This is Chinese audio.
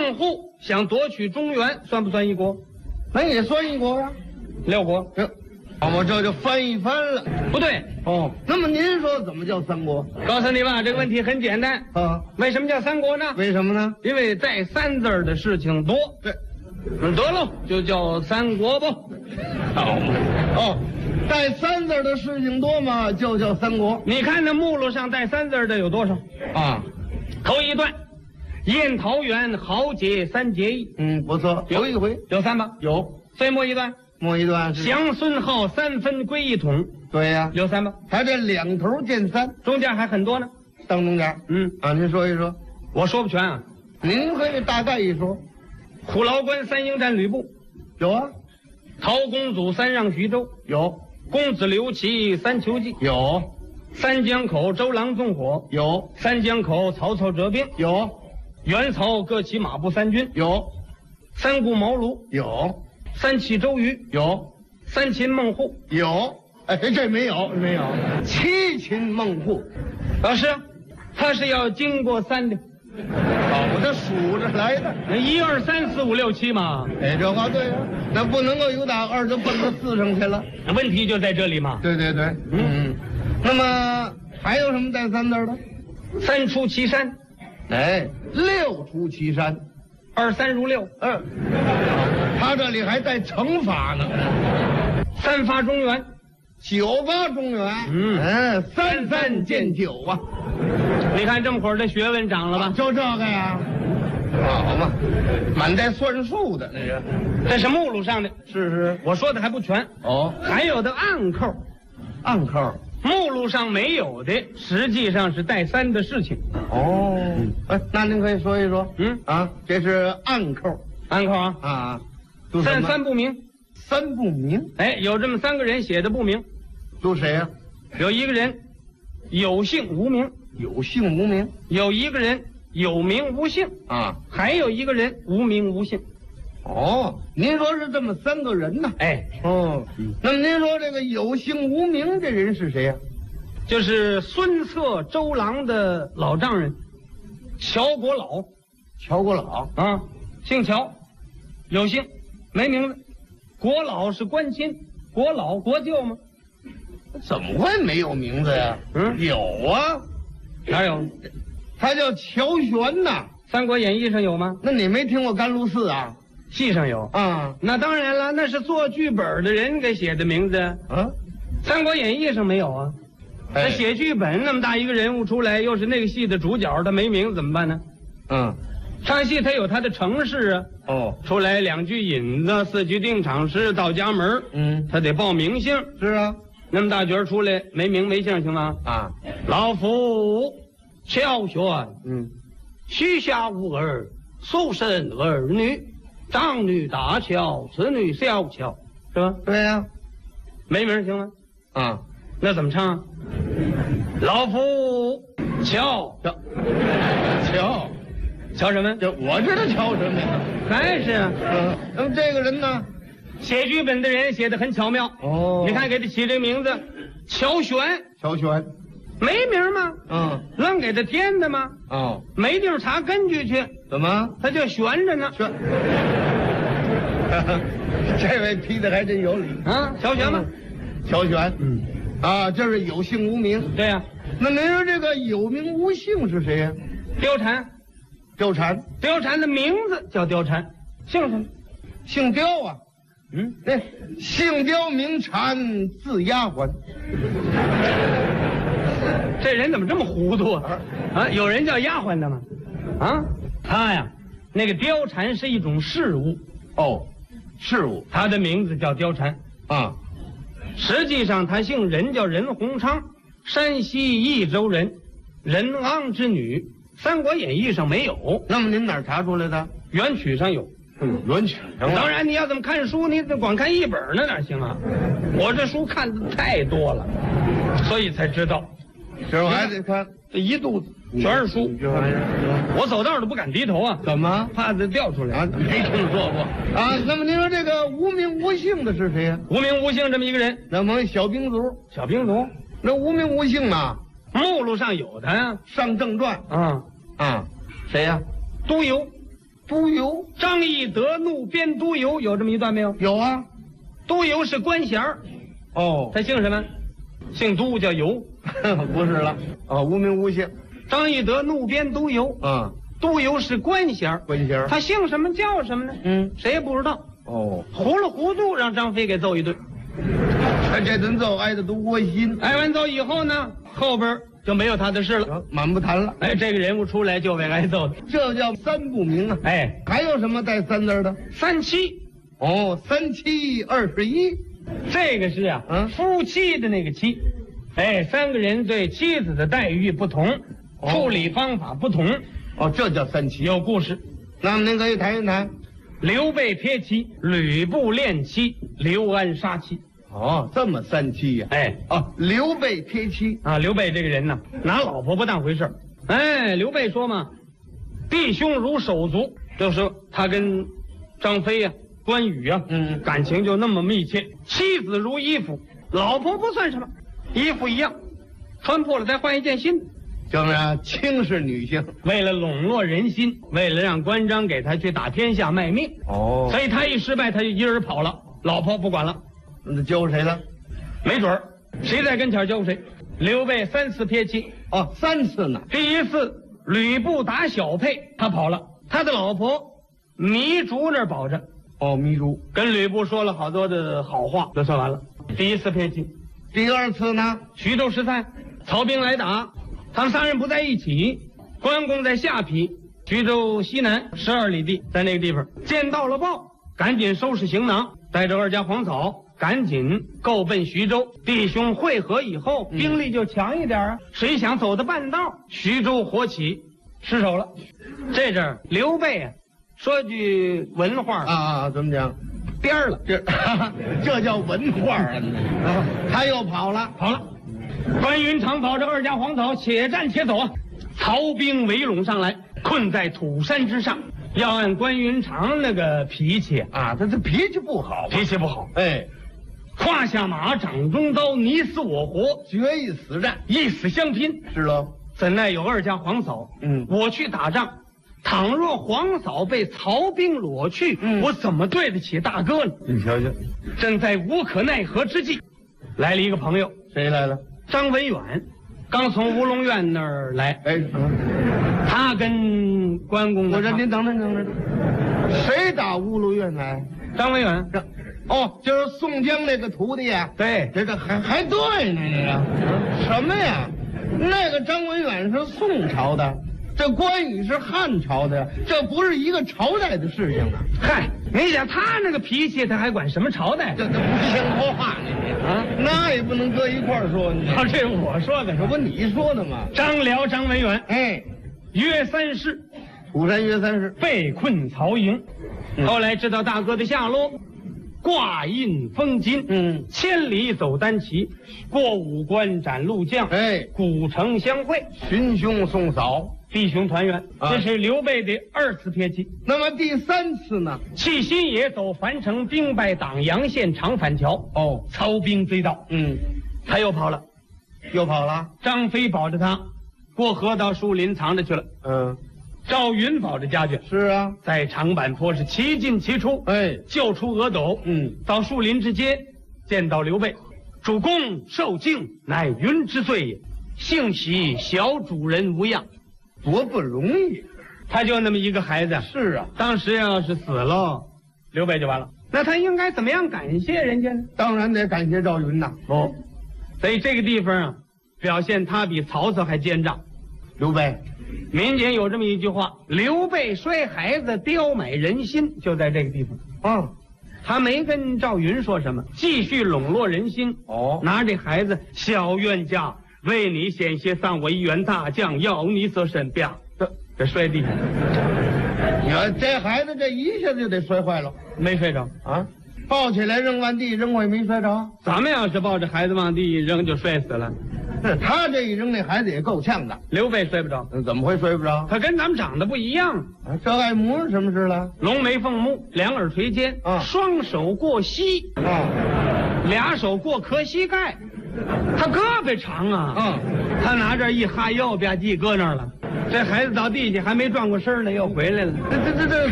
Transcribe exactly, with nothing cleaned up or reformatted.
孟户想夺取中原，算不算一国？ 那也算一国啊。 六国。 这，我这就翻一翻了。 不对哦，那么您说怎么叫三国？ 告诉你吧，这个问题很简单啊。 为什么叫三国呢？ 为什么呢？ 因为带三字儿的事情多。 对， 得喽，就叫三国吧。 好嘛。哦，带三字的事情多嘛，就叫三国。 你看那目录上带三字的有多少？ 啊， 头一段，宴桃园，豪杰三结义。 嗯，不错，有一回有三吧？ 有。 最末一段， 末一段是降孙浩三分归一统。 对呀、啊， 有三吧？ 他这两头见三， 中间还很多呢。 当中间， 嗯啊，您说一说。 我说不全啊。 您可以大概一说。 虎牢关三英战吕布。 有啊。 陶公祖三让徐州。 有。 公子刘琦三求计。 有。 三江口周郎纵火。 有。 三江口曹操折兵。 有。 袁曹各起马步三军。 有。 三顾茅庐。 有。 三气周瑜。 有。 三擒孟获。 有。哎，这没有，没有。七擒孟获。 老师，他是要经过三的。 好，我这数着来的。 那一二三四五六七嘛。 哎，这话对呀、啊，那不能够有打二就奔到四上去了。 问题就在这里嘛。 对对对，嗯嗯。那么还有什么带三字的？ 三出祁山。 哎，六出祁山。 二三如六。 嗯。他这里还带乘法呢。 三发中原。 九发中原。 嗯嗯，三三见九啊。 你看这么会儿这学问长了吧？ 就这个呀。好嘛，满带算数的那是。 这是目录上的。 是是， 我说的还不全。 哦， 还有的暗扣。 暗扣。 目录上没有的，实际上是带三的事情。 哦，哎，那您可以说一说。 嗯啊，这是暗扣。 暗扣啊啊， 三三不明。 三不明。 哎，有这么三个人写的不明。 都谁呀、啊？ 有一个人有姓无名。 有姓无名。 有一个人有名无姓啊， 还有一个人无名无姓。 哦，您说是这么三个人呢？ 哎， 哦，嗯、那么您说这个有姓无名这人是谁呀、啊？ 就是孙策周郎的老丈人乔国老。 乔国老啊，姓乔，有姓，没名字。国老是官亲，国老国舅吗？ 怎么会没有名字呀？ 嗯， 有啊。 哪有？ 他叫乔玄呐，《 三国演义》上有吗？ 那你没听过甘露寺啊？ 戏上有啊。 那当然了，那是做剧本的人给写的名字。啊，《三国演义》上没有啊。他写剧本那么大一个人物出来，又是那个戏的主角，他没名字怎么办呢？ 嗯， 唱戏他有他的程式啊。 哦， 出来两句引子，四句定场诗，到家门。 嗯， 他得报名姓。 是啊。 那么大角出来没名没姓行吗？ 啊， 老夫乔玄， 嗯， 膝下无儿，素生儿女，长女大乔，次女小乔，是吧？ 对呀、啊。 没名行吗？ 啊， 那怎么唱？老夫乔乔乔乔什么？ 这我知道乔什么呀？ 还是啊。 嗯，那么这个人呢？ 写剧本的人写得很巧妙哦， 你看给他起这名字，乔玄。 乔玄， 没名吗？ 嗯， 愣给他添的吗？ 哦， 没地儿查根据去， 怎么？ 他就悬着呢。 悬。这位批的还真有理啊，乔玄吗？ 乔玄， 嗯， 啊，就是有姓无名。 对呀、啊。 那您说这个有名无姓是谁呀、啊？ 貂蝉。 貂蝉， 貂蝉的名字叫貂蝉，姓什么？ 姓貂啊。 嗯， 那姓貂名蝉，字丫鬟。 这人怎么这么糊涂啊？啊，有人叫丫鬟的吗？啊，他呀，那个貂蝉是一种事物。 哦，事物。 他的名字叫貂蝉啊， 实际上他姓任，叫任洪昌，山西益州人，任昂之女。《三国演义》上没有。 那么您哪儿查出来的？ 元曲上有。 嗯，元曲上。 当然，你要怎么看书，你光看一本那哪行啊？我这书看的太多了，所以才知道。 这我还得看， 这一肚子全是书， 这玩意儿， 我走道都不敢低头啊。 怎么？ 怕它掉出来啊？没听说过啊。那么您说这个无名无姓的是谁呀、啊？ 无名无姓这么一个人， 那么小兵卒， 小兵卒， 那无名无姓啊， 目录上有他呀。 上正传啊啊，谁呀、啊？ 督邮。 都邮。 张翼德怒鞭都邮，有这么一段没有？ 有啊。 都邮是官衔儿。 哦， 他姓什么？姓都，叫邮。 不是了。哦，无名无姓。 张翼德怒鞭都邮。 嗯， 都邮是官衔儿。 官衔儿。 他姓什么叫什么呢？ 嗯， 谁也不知道。 哦， 糊里糊涂让张飞给揍一顿。 他这顿揍挨的都窝心。 挨完揍以后呢，后边就没有他的事了， 满不谈了。 哎，这个人物出来就为挨揍的， 这叫三不明啊。 哎， 还有什么带三字的？ 三七。 哦，三七二十一。 这个是啊， 嗯， 夫妻的那个妻。哎，三个人对妻子的待遇不同，哦、处理方法不同。 哦，这叫三七。 有故事。 那么您可以谈一谈。 刘备撇妻，吕布恋妻，刘安杀妻。 哦，这么三七呀、啊？ 哎， 哦，刘备撇妻啊，刘备这个人呢，拿老婆不当回事。哎，刘备说嘛，弟兄如手足，就是他跟张飞呀、啊、关羽呀、啊，嗯，感情就那么密切。妻子如衣服，老婆不算什么，衣服一样，穿破了再换一件新的。 就是啊，轻视女性， 为了笼络人心，为了让关张给他去打天下卖命。哦，所以他一失败，他就一人跑了，老婆不管了。 那教谁了？ 没准儿，谁在跟前教谁。刘备三次撇妻。 哦，三次呢。 第一次，吕布打小沛，他跑了，他的老婆糜竺那儿保着。 哦，糜竺跟吕布说了好多的好话，就算完了。第一次撇妻。 第二次呢？ 徐州十三，曹兵来打。他们三人不在一起，关公在下邳，徐州西南十二里地，在那个地方见到了报，赶紧收拾行囊，带着二家黄草，赶紧够奔徐州。弟兄会合以后，兵力就强一点啊。嗯、谁想走到半道，徐州火起，失守了。这阵儿刘备啊，说句文话啊，怎么讲？ 颠儿了， 这这叫文话啊！他又跑了， 跑了。关云长保着二家黄草，且战且走啊！曹兵围拢上来，困在土山之上。要按关云长那个脾气啊，他这脾气不好， 脾气不好。 哎， 胯下马，掌中刀，你死我活， 决一死战， 一死相拼。 是喽， 怎奈有二家黄草？嗯，我去打仗，倘若黄草被曹兵裸去，嗯、我怎么对得起大哥呢？ 你瞧瞧， 正在无可奈何之际，来了一个朋友。 谁来了？ 张文远，刚从乌龙院那儿来。 哎，嗯、 他跟关公， 我说您等等等等，谁打乌龙院来？ 张文远。 哦，就是宋江那个徒弟呀。 对， 这个还还对呢，这个什么呀？那个张文远是宋朝的，这关羽是汉朝的，这不是一个朝代的事情啊。 嗨，你想他那个脾气，他还管什么朝代？ 这这不像说话呢。啊，那也不能搁一块儿说。 啊，这是我说的， 这不你说的吗？ 张辽、张文远， 哎， 约三世， 土山约三世， 被困曹营。嗯、后来知道大哥的下落，挂印封金，嗯，千里走单骑，过五关斩六将，哎，古城相会， 寻兄送嫂， 弟兄团圆。啊、这是刘备的二次撇妻。 那么第三次呢？ 弃新野走樊城，兵败党阳县长反桥。哦，曹兵追到，嗯，他又跑了， 又跑了。 张飞保着他，过河到树林藏着去了。嗯。赵云保着家眷， 是啊， 在长坂坡是齐进齐出，哎，救出阿斗，嗯，到树林之间，见到刘备，主公受敬，乃云之罪也，幸喜小主人无恙， 多不容易。 他就那么一个孩子， 是啊， 当时要是死了，刘备就完了。那他应该怎么样感谢人家呢？ 当然得感谢赵云呐。 哦，所以这个地方啊，表现他比曹操还奸诈。 刘备。 民间有这么一句话：刘备摔孩子，刁买人心，就在这个地方。嗯，他没跟赵云说什么，继续笼络人心。哦，拿这孩子，小冤家，为你险些丧我一员大将，要你所审。啪，这这摔地上。 你看这孩子这一下就得摔坏了， 没摔着啊？抱起来扔完地，扔过也没摔着。 咱们要是抱着孩子往地一扔，就摔死了。 是他这一扔，那孩子也够呛的。 刘备摔不着， 怎么会摔不着？ 他跟咱们长得不一样。 啊，这爱模样什么事了？ 龙眉凤目，两耳垂肩，啊，双手过膝，啊，俩手过磕膝盖。他胳膊长啊，嗯，他拿这一哈腰吧唧搁那儿了。这孩子到地下还没转过身呢，又回来了。 这这这这